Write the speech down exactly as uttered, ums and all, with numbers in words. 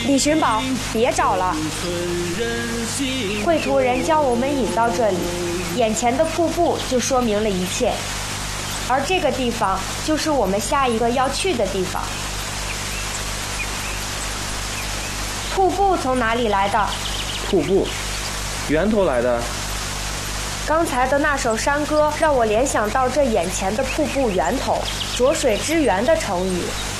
李寻宝，别找了。绘图人将我们引到这里，眼前的瀑布就说明了一切，而这个地方就是我们下一个要去的地方。瀑布从哪里来的？ 瀑布，源头来的。 刚才的那首山歌让我联想到这眼前的瀑布源头，浊水之源的成语。